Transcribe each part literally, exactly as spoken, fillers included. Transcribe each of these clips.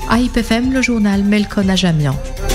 A I P F M, le journal Melkon Ajamian.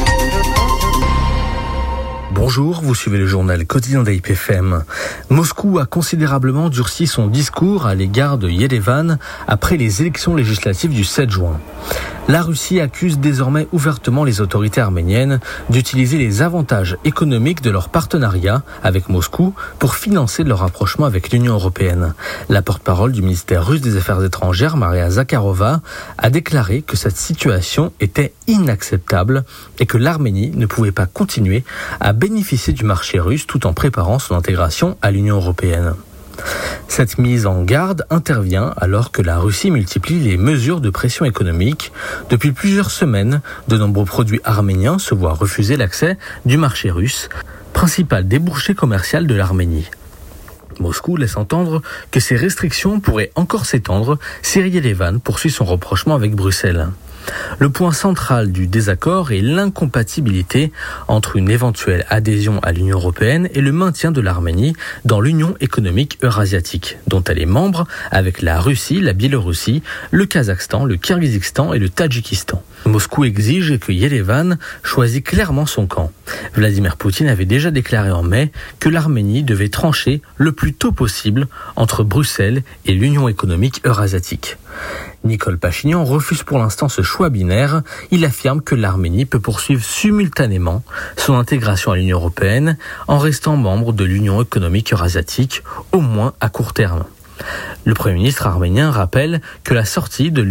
Bonjour, vous suivez le journal quotidien d'A I P F M. Moscou a considérablement durci son discours à l'égard de Yerevan après les élections législatives du sept juin. La Russie accuse désormais ouvertement les autorités arméniennes d'utiliser les avantages économiques de leur partenariat avec Moscou pour financer leur rapprochement avec l'Union européenne. La porte-parole du ministère russe des Affaires étrangères, Maria Zakharova, a déclaré que cette situation était inacceptable et que l'Arménie ne pouvait pas continuer à bénéficier du marché russe tout en préparant son intégration à l'Union européenne. Cette mise en garde intervient alors que la Russie multiplie les mesures de pression économique. Depuis plusieurs semaines, de nombreux produits arméniens se voient refuser l'accès du marché russe, principal débouché commercial de l'Arménie. Moscou laisse entendre que ces restrictions pourraient encore s'étendre si Yerevan poursuit son rapprochement avec Bruxelles. Le point central du désaccord est l'incompatibilité entre une éventuelle adhésion à l'Union européenne et le maintien de l'Arménie dans l'Union économique eurasiatique, dont elle est membre avec la Russie, la Biélorussie, le Kazakhstan, le Kirghizistan et le Tadjikistan. Moscou exige que Yerevan choisisse clairement son camp. Vladimir Poutine avait déjà déclaré en mai que l'Arménie devait trancher le plus tôt possible entre Bruxelles et l'Union économique eurasiatique. Nicole Pachinian refuse pour l'instant ce choix binaire. Il affirme que l'Arménie peut poursuivre simultanément son intégration à l'Union européenne en restant membre de l'Union économique eurasiatique, au moins à court terme. Le Premier ministre arménien rappelle que la sortie de